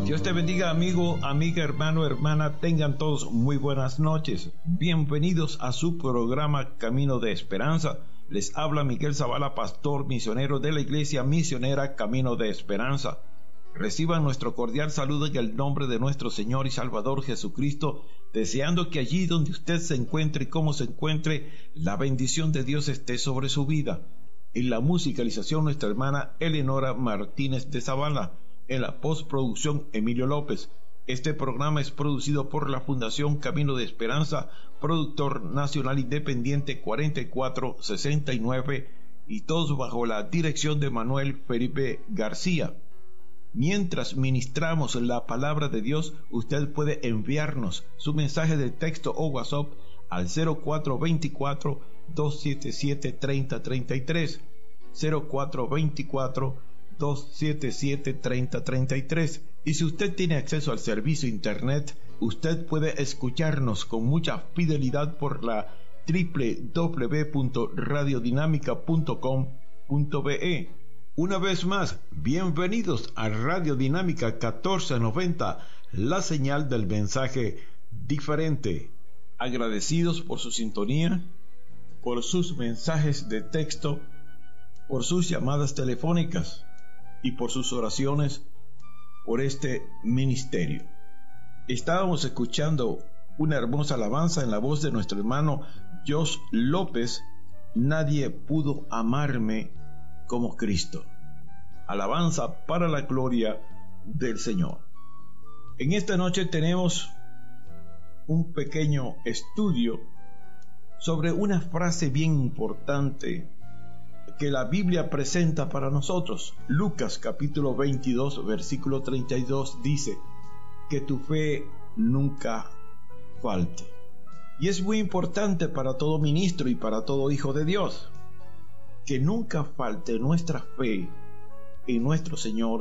Dios te bendiga, amigo, amiga, hermano, hermana. Tengan todos muy buenas noches. Bienvenidos a su programa Camino de Esperanza. Les habla Miguel Zavala, pastor misionero de la Iglesia Misionera Camino de Esperanza. Reciban nuestro cordial saludo en el nombre de nuestro Señor y Salvador Jesucristo, deseando que allí donde usted se encuentre y como se encuentre, la bendición de Dios esté sobre su vida. En la musicalización, nuestra hermana Eleonora Martínez de Zavala. En la postproducción, Emilio López. Este programa es producido por la Fundación Camino de Esperanza, productor nacional independiente 4469, y todos bajo la dirección de Manuel Felipe García. Mientras ministramos la palabra de Dios, usted puede enviarnos su mensaje de texto o WhatsApp al 0424-277-3033, 0424-277-3033. Y si usted tiene acceso al servicio internet, usted puede escucharnos con mucha fidelidad por la www.radiodinamica.com.be. Una vez más, bienvenidos a Radio Dinámica 1490, la señal del mensaje diferente. Agradecidos por su sintonía, por sus mensajes de texto, por sus llamadas telefónicas y por sus oraciones por este ministerio. Estábamos escuchando una hermosa alabanza en la voz de nuestro hermano Josh López, Nadie pudo amarme como Cristo. Alabanza para la gloria del Señor. En esta noche tenemos un pequeño estudio sobre una frase bien importante que la Biblia presenta para nosotros. Lucas capítulo 22 versículo 32 dice: que tu fe nunca falte. Y es muy importante para todo ministro y para todo hijo de Dios que nunca falte nuestra fe en nuestro Señor